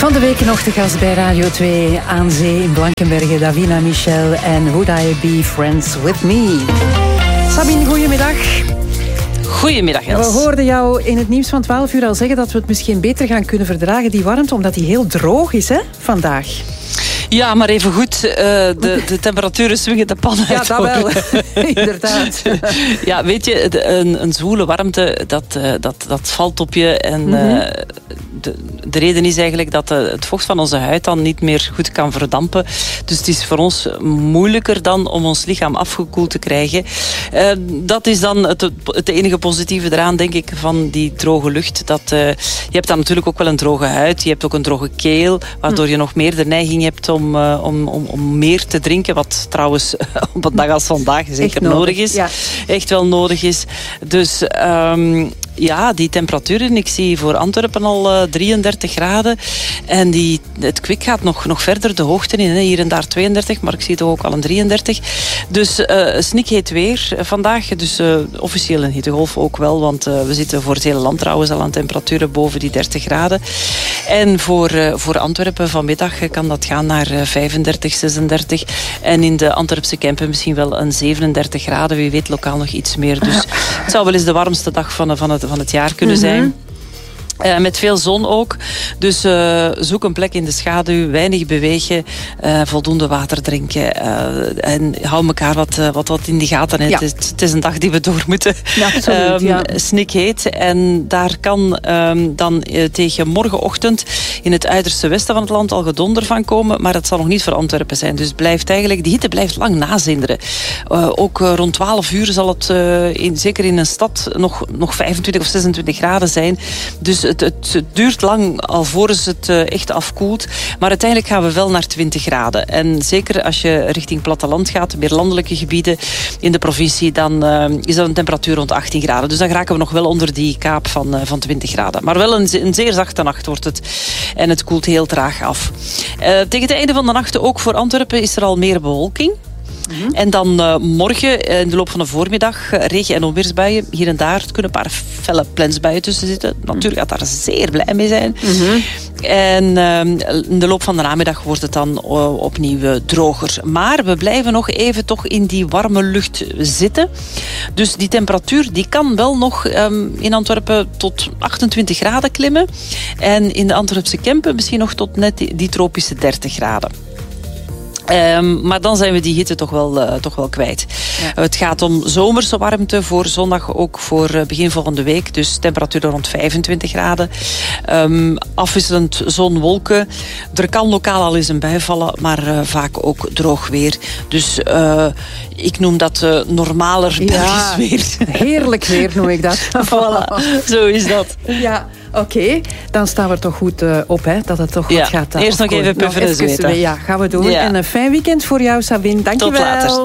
Van de week nog te gast bij Radio 2 aan zee in Blankenberge, Davina Michel en Would I Be Friends With Me. Sabine, goedemiddag. Goedemiddag, Els. We hoorden jou in het nieuws van 12 uur al zeggen dat we het misschien beter gaan kunnen verdragen, die warmte, omdat die heel droog is, hè, vandaag. Ja, maar even goed, de temperaturen swingen de pan uit. Ja, dat wel. Inderdaad. Ja, weet je, een zwoele warmte, dat valt op je. En de reden is eigenlijk dat het vocht van onze huid dan niet meer goed kan verdampen. Dus het is voor ons moeilijker dan om ons lichaam afgekoeld te krijgen. Dat is dan het enige positieve eraan, denk ik, van die droge lucht. Je hebt dan natuurlijk ook wel een droge huid. Je hebt ook een droge keel, waardoor je nog meer de neiging hebt om meer te drinken. Wat trouwens op een dag als vandaag zeker nodig is. Ja. Echt wel nodig is. Dus ja, die temperaturen. Ik zie voor Antwerpen al 33 graden. En het kwik gaat nog verder de hoogte in. Hè. Hier en daar 32, maar ik zie toch ook al een 33. Dus snikheet weer vandaag. Dus officieel een hittegolf ook wel. Want we zitten voor het hele land trouwens al aan temperaturen boven die 30 graden. En voor Antwerpen vanmiddag kan dat gaan naar 35, 36. En in de Antwerpse Kempen misschien wel een 37 graden. Wie weet lokaal nog iets meer. Dus het zou wel eens de warmste dag van het jaar kunnen zijn. Met veel zon ook. Dus zoek een plek in de schaduw, weinig bewegen, voldoende water drinken. En hou elkaar wat in de gaten. Ja. Het is een dag die we door moeten. Ja, absoluut, ja. Snikheet. En daar kan dan tegen morgenochtend in het uiterste westen van het land al gedonder van komen. Maar dat zal nog niet voor Antwerpen zijn. Dus die hitte blijft lang nazinderen. Ook rond 12 uur zal het zeker in een stad nog 25 of 26 graden zijn. Dus het duurt lang alvorens het echt afkoelt. Maar uiteindelijk gaan we wel naar 20 graden. En zeker als je richting platteland gaat, meer landelijke gebieden in de provincie, dan is dat een temperatuur rond 18 graden. Dus dan raken we nog wel onder die kaap van 20 graden. Maar wel een zeer zachte nacht wordt het. En het koelt heel traag af. Tegen het einde van de nacht, ook voor Antwerpen, is er al meer bewolking. En dan morgen in de loop van de voormiddag regen- en onweersbuien. Hier en daar kunnen een paar felle plensbuien tussen zitten. Natuurlijk gaat daar zeer blij mee zijn. En in de loop van de namiddag wordt het dan opnieuw droger. Maar we blijven nog even toch in die warme lucht zitten. Dus die temperatuur die kan wel nog in Antwerpen tot 28 graden klimmen. En in de Antwerpse Kempen misschien nog tot net die tropische 30 graden. Maar dan zijn we die hitte toch wel kwijt. Ja. Het gaat om zomerse warmte voor zondag, ook voor begin volgende week. Dus temperaturen rond 25 graden. Afwisselend zon-wolken. Er kan lokaal al eens een bui vallen, maar vaak ook droog weer. Dus ik noem dat normaler Belgisch weer. Heerlijk weer noem ik dat. Voilà, zo is dat. Ja. Oké, dan staan we toch goed op, hè, dat het toch goed gaat. Eerst nog even puffen en zweten. Ja, gaan we doen. Ja. En een fijn weekend voor jou, Sabine. Dank je wel. Tot later.